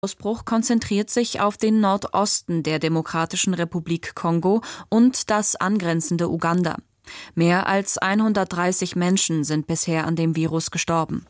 Ausbruch konzentriert sich auf den Nordosten der Demokratischen Republik Kongo und das angrenzende Uganda. Mehr als 130 Menschen sind bisher an dem Virus gestorben.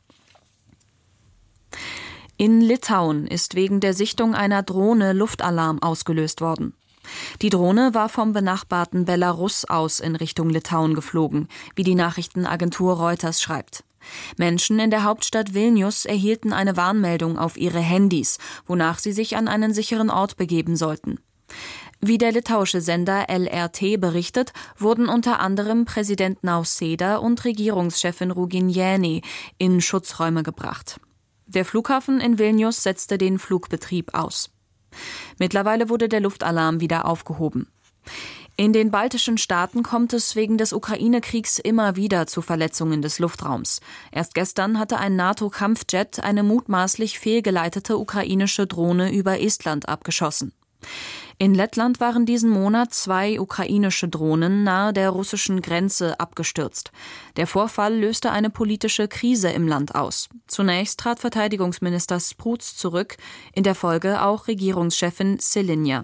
In Litauen ist wegen der Sichtung einer Drohne Luftalarm ausgelöst worden. Die Drohne war vom benachbarten Belarus aus in Richtung Litauen geflogen, wie die Nachrichtenagentur Reuters schreibt. Menschen in der Hauptstadt Vilnius erhielten eine Warnmeldung auf ihre Handys, wonach sie sich an einen sicheren Ort begeben sollten. Wie der litauische Sender LRT berichtet, wurden unter anderem Präsident Nausėda und Regierungschefin Ruginienė in Schutzräume gebracht. Der Flughafen in Vilnius setzte den Flugbetrieb aus. Mittlerweile wurde der Luftalarm wieder aufgehoben. In den baltischen Staaten kommt es wegen des Ukraine-Kriegs immer wieder zu Verletzungen des Luftraums. Erst gestern hatte ein NATO-Kampfjet eine mutmaßlich fehlgeleitete ukrainische Drohne über Estland abgeschossen. In Lettland waren diesen Monat 2 ukrainische Drohnen nahe der russischen Grenze abgestürzt. Der Vorfall löste eine politische Krise im Land aus. Zunächst trat Verteidigungsminister Sprutz zurück, in der Folge auch Regierungschefin Šiliniņa.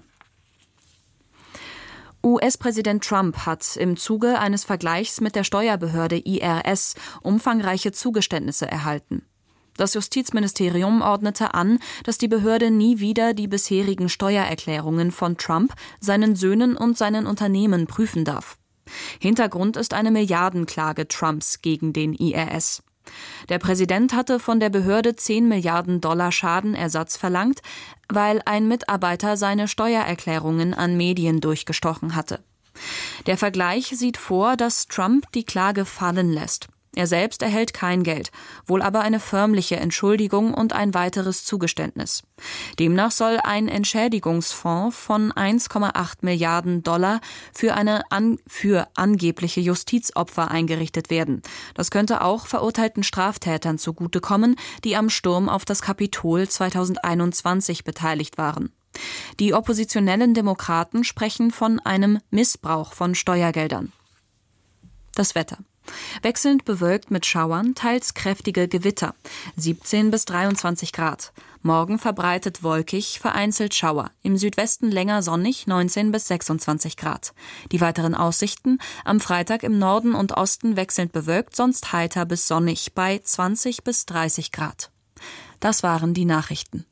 US-Präsident Trump hat im Zuge eines Vergleichs mit der Steuerbehörde IRS umfangreiche Zugeständnisse erhalten. Das Justizministerium ordnete an, dass die Behörde nie wieder die bisherigen Steuererklärungen von Trump, seinen Söhnen und seinen Unternehmen prüfen darf. Hintergrund ist eine Milliardenklage Trumps gegen den IRS. Der Präsident hatte von der Behörde 10 Milliarden $ Schadenersatz verlangt, weil ein Mitarbeiter seine Steuererklärungen an Medien durchgestochen hatte. Der Vergleich sieht vor, dass Trump die Klage fallen lässt. Er selbst erhält kein Geld, wohl aber eine förmliche Entschuldigung und ein weiteres Zugeständnis. Demnach soll ein Entschädigungsfonds von 1,8 Milliarden $ für angebliche Justizopfer eingerichtet werden. Das könnte auch verurteilten Straftätern zugutekommen, die am Sturm auf das Kapitol 2021 beteiligt waren. Die oppositionellen Demokraten sprechen von einem Missbrauch von Steuergeldern. Das Wetter. Wechselnd bewölkt mit Schauern, teils kräftige Gewitter, 17 bis 23 Grad. Morgen verbreitet wolkig, vereinzelt Schauer. Im Südwesten länger sonnig, 19 bis 26 Grad. Die weiteren Aussichten: am Freitag im Norden und Osten wechselnd bewölkt, sonst heiter bis sonnig bei 20 bis 30 Grad. Das waren die Nachrichten.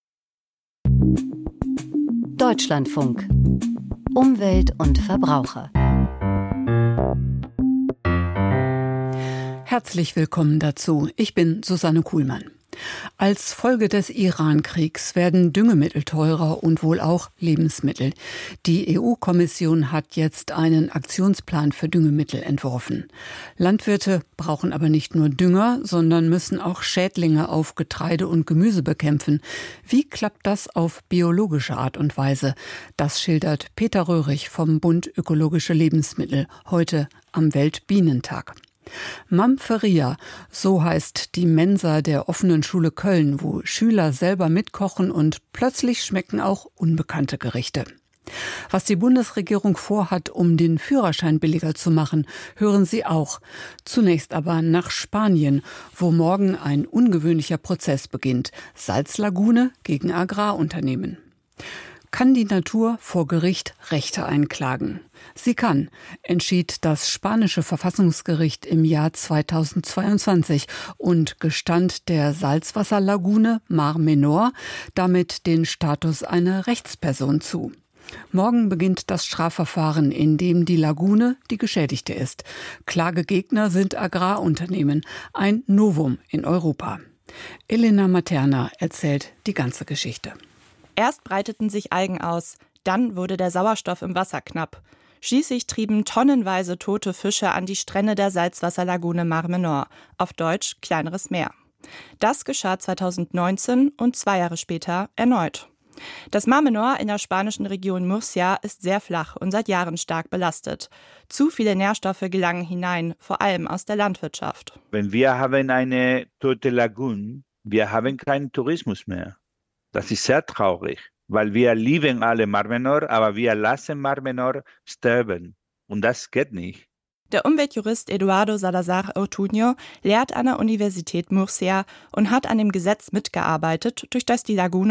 Deutschlandfunk. Umwelt und Verbraucher. Herzlich willkommen dazu. Ich bin Susanne Kuhlmann. Als Folge des Iran-Kriegs werden Düngemittel teurer und wohl auch Lebensmittel. Die EU-Kommission hat jetzt einen Aktionsplan für Düngemittel entworfen. Landwirte brauchen aber nicht nur Dünger, sondern müssen auch Schädlinge auf Getreide und Gemüse bekämpfen. Wie klappt das auf biologische Art und Weise? Das schildert Peter Röhrig vom Bund Ökologische Lebensmittel heute am Weltbienentag. Mamferia, so heißt die Mensa der offenen Schule Köln, wo Schüler selber mitkochen und plötzlich schmecken auch unbekannte Gerichte. Was die Bundesregierung vorhat, um den Führerschein billiger zu machen, hören Sie auch. Zunächst aber nach Spanien, wo morgen ein ungewöhnlicher Prozess beginnt. Salzlagune gegen Agrarunternehmen. Kann die Natur vor Gericht Rechte einklagen? Sie kann, entschied das spanische Verfassungsgericht im Jahr 2022 und gestand der Salzwasserlagune Mar Menor damit den Status einer Rechtsperson zu. Morgen beginnt das Strafverfahren, in dem die Lagune die Geschädigte ist. Klagegegner sind Agrarunternehmen, ein Novum in Europa. Elena Materna erzählt die ganze Geschichte. Erst breiteten sich Algen aus, dann wurde der Sauerstoff im Wasser knapp. Schließlich trieben tonnenweise tote Fische an die Strände der Salzwasserlagune Mar Menor, auf Deutsch Kleineres Meer. Das geschah 2019 und 2 Jahre später erneut. Das Mar Menor in der spanischen Region Murcia ist sehr flach und seit Jahren stark belastet. Zu viele Nährstoffe gelangen hinein, vor allem aus der Landwirtschaft. Wenn wir haben eine tote Lagune, wir haben keinen Tourismus mehr. Das ist sehr traurig, weil wir lieben alle Mar Menor, aber wir lassen Mar Menor sterben. Und das geht nicht. Der Umweltjurist Eduardo Salazar Ortuño lehrt an der Universität Murcia und hat an dem Gesetz mitgearbeitet, durch das die Lagune